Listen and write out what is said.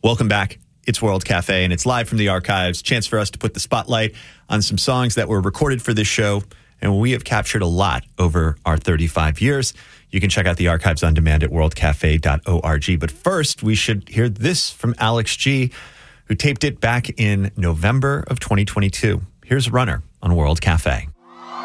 Welcome back. It's World Cafe, and it's live from the archives. Chance for us to put the spotlight on some songs that were recorded for this show, and we have captured a lot over our 35 years. You can check out the archives on demand at worldcafe.org. But first, we should hear this from Alex G., who taped it back in November of 2022. Here's Runner on World Cafe.